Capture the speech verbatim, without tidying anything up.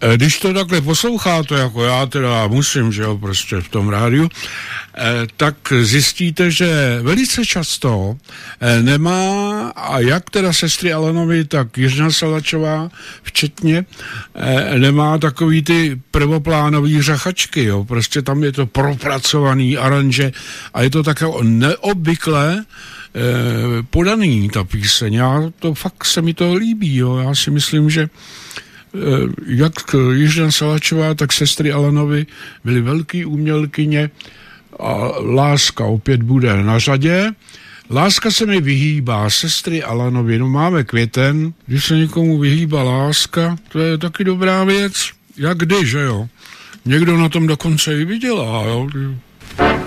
Když to takhle posloucháte, jako já teda musím, že jo, prostě v tom rádiu, tak zjistíte, že velice často nemá, a jak teda sestry Alanovi, tak Jiřina Salačová včetně, nemá takový ty prvoplánový řachačky, jo, prostě tam je to propracovaný aranže a je to takové neobvyklé podaný, ta píseň. Já to fakt se mi to líbí, jo. Já si myslím, že jak Jiřina Salačová, tak sestry Alanovi byly velký umělkyně a Láska opět bude na řadě. Láska se mi vyhýbá, sestry Alanovi, no máme květen, když se někomu vyhýbá láska, to je taky dobrá věc, jak kdy, že jo. Někdo na tom dokonce i vydělá, jo.